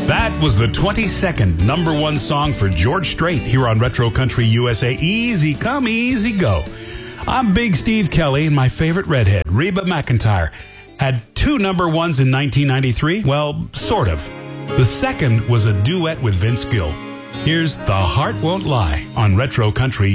That was the 22nd number one song for George Strait here on Retro Country USA. Easy come, easy go. I'm Big Steve Kelly, and my favorite redhead, Reba McEntire, had two number ones in 1993. Well, sort of. The second was a duet with Vince Gill. Here's The Heart Won't Lie on Retro Country